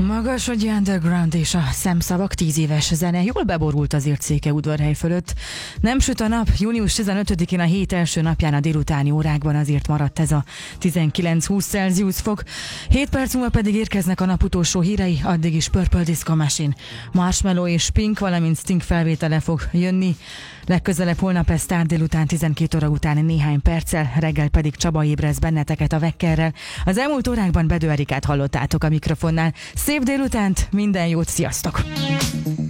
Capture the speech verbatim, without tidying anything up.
Magas, hogy underground és a szemszavak, tíz éves zene jól beborult azért Székelyudvarhely fölött. Nem süt a nap, június tizenötödikén a hét első napján a délutáni órákban azért maradt ez a tizenkilenc-húsz Celsius fok. hét perc múlva pedig érkeznek a nap utolsó hírei, addig is Purple Disco Machine, Marshmello és Pink, valamint Sting felvétele fog jönni. Legközelebb holnap ez tár délután tizenkét óra után néhány perccel, reggel pedig Csaba ébresz benneteket a Vekkerrel. Az elmúlt órákban Bedő Erikát hallottátok a mikrofonnál. Szép délutánt, minden jót, sziasztok!